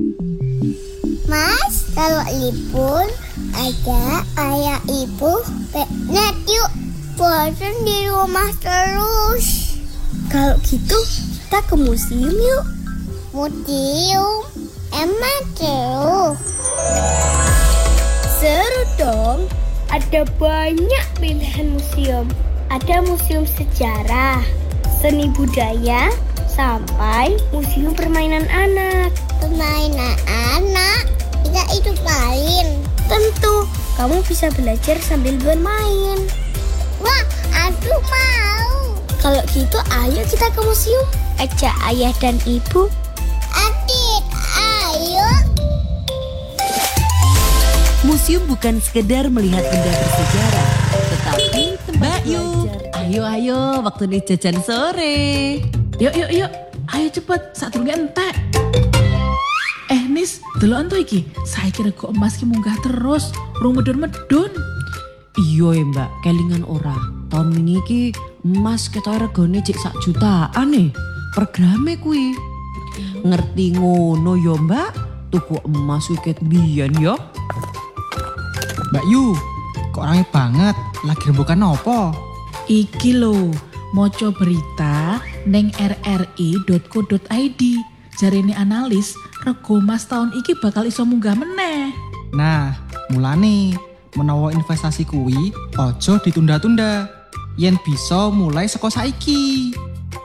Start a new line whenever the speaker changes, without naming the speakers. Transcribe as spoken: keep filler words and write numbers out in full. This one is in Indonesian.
Mas, kalau libur ada ayah ibu piknik yuk. Bosan di rumah terus.
Kalau gitu kita ke museum yuk.
Museum? Emang seru?
Seru dong. Ada banyak pilihan museum. Ada museum sejarah, seni budaya, sampai museum permainan anak.
Permainan anak? Kita itu main.
Tentu, kamu bisa belajar sambil bermain.
Wah, aku mau.
Kalau gitu ayo kita ke museum. Ajak ayah dan ibu.
Adik, ayo.
Museum bukan sekedar melihat benda bersejarah, tetapi tempat
Yu, ayo ayo waktu nih jajan sore.
Yuk yuk yuk, ayo cepet saat durunge entek. Eh Nis, delokan tuh iki. Saya kira kok emas ki munggah terus, rung medun-medun.
Iya ya mbak, kelingan ora. Tahun ini ki emas ketoke regane jek sak jutaan nih per grame kuwi. Ngerti ngono ya mbak, tuku emas kuwi ket biyen ya.
Mbak Yu, kok rame banget? Lagi rembukan apa?
Iki lho, moco berita neng r r i dot co dot i d. Jarene analis, rego emas tahun iki bakal iso munggah meneh.
Nah, mulane menawa investasi kuwi ojo ditunda-tunda. Yen bisa mulai saka saiki.